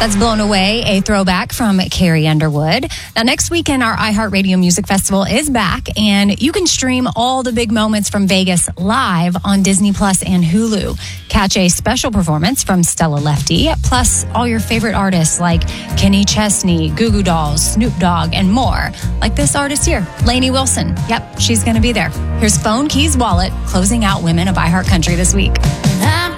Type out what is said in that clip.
That's Blown Away, a throwback from Carrie Underwood. Now, next weekend, our iHeartRadio Music Festival is back, and you can stream all the big moments from Vegas live on Disney Plus and Hulu. Catch a special performance from Stella Lefty, plus all your favorite artists like Kenny Chesney, Goo Goo Dolls, Snoop Dogg, and more. Like this artist here, Lainey Wilson. Yep, she's going to be there. Here's Phone Keys Wallet closing out Women of iHeart Country this week.